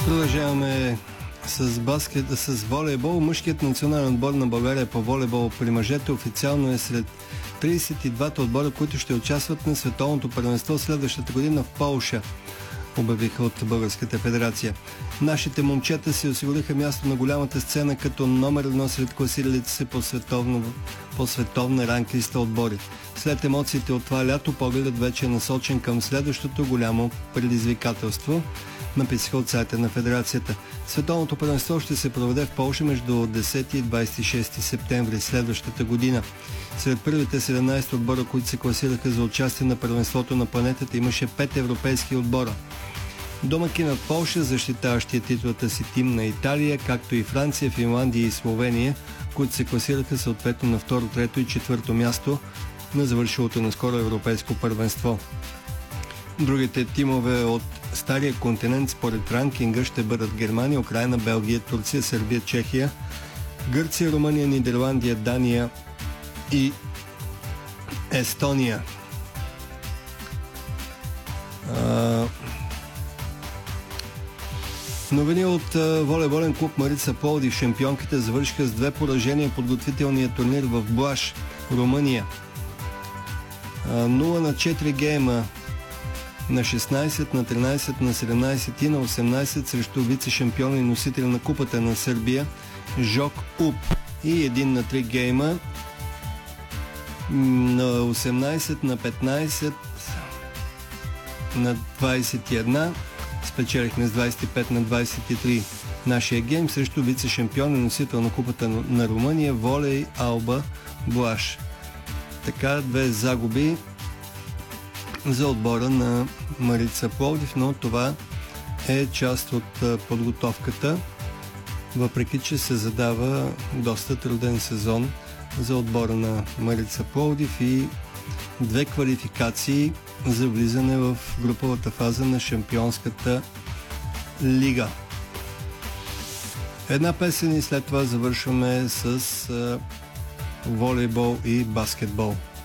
Продължаваме с волейбол. Мъжкият национален отбор на България по волейбол при мъжете официално е сред 32-та отбора, които ще участват на световното първенство следващата година в Полша, обявиха от Българската федерация. Нашите момчета си осигуриха място на голямата сцена като номер 1 сред класиралите се по световна ранглиста отбори. След емоциите от това лято, погледът вече е насочен към следващото голямо предизвикателство, написаха от сайта на федерацията. Световното първенство ще се проведе в Полша между 10 и 26 септември следващата година. Сред първите 17 отбора, които се класираха за участие на първенството на планетата, имаше 5 европейски отбора. Домакинът Полша, защитаващия титлата си тим на Италия, както и Франция, Финландия и Словения, които се класираха съответно на второ, трето и четвърто място на завършилото наскоро европейско първенство. Другите тимове от Стария континент според ранкинга ще бъдат Германия, Украйна, Белгия, Турция, Сърбия, Чехия, Гърция, Румъния, Нидерландия, Дания и Естония. Новини от волейболен клуб Марица Пловдив. Шампионките завършиха с 2 поражения подготвителния турнир в Блаж, Румъния. 0-4 гейма на 16, на 13, на 17 и на 18 срещу вице-шампион и носител на купата на Сърбия Жок Уп. И 1-3 гейма на 18, на 15, на 21. Спечелихме с 25 на 23 нашия гейм срещу вице-шампион и носител на купата на Румъния Волей Алба Блаш. Така, 2 загуби за отбора на Марица Пловдив, но това е част от подготовката, въпреки че се задава доста труден сезон за отбора на Марица Пловдив и 2 квалификации за влизане в груповата фаза на Шампионската лига. Една песен и след това завършваме с волейбол и баскетбол.